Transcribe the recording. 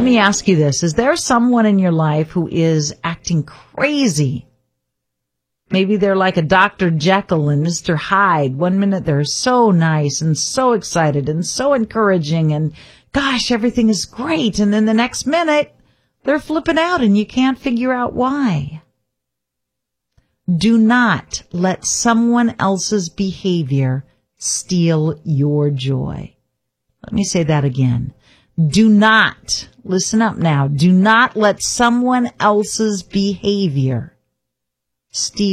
me ask you this. Is there someone in your life who is acting crazy? Maybe they're like a Dr. Jekyll and Mr. Hyde. One minute they're so nice and so excited and so encouraging and gosh, everything is great. And then the next minute they're flipping out and you can't figure out why. Do not let someone else's behavior steal your joy. Let me say that again. Do not, listen up now, do not let someone else's behavior steal